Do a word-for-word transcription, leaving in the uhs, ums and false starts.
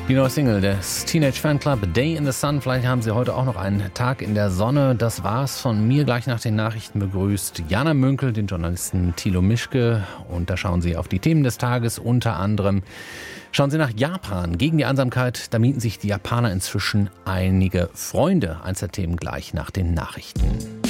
Die neue Single des Teenage Fanclub Day in the Sun. Vielleicht haben Sie heute auch noch einen Tag in der Sonne. Das war's von mir. Gleich nach den Nachrichten begrüßt Jana Münkel, den Journalisten Thilo Mischke. Und da schauen Sie auf die Themen des Tages. Unter anderem schauen Sie nach Japan. Gegen die Einsamkeit, da mieten sich die Japaner inzwischen einige Freunde. Eins der Themen gleich nach den Nachrichten.